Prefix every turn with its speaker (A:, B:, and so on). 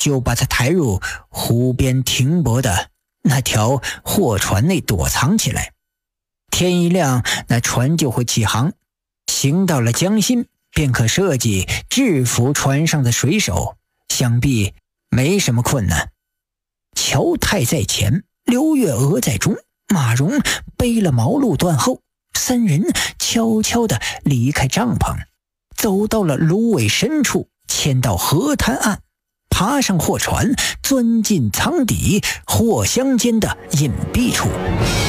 A: 就把他抬入湖边停泊的那条货船内躲藏起来。天一亮，那船就会起航，行到了江心，便可设计制服船上的水手，想必没什么困难。乔泰在前，刘月娥在中，马蓉背了毛路断后，三人悄悄地离开帐篷，走到了芦苇深处，迁到河滩岸，爬上货船，钻进舱底货箱间的隐蔽处。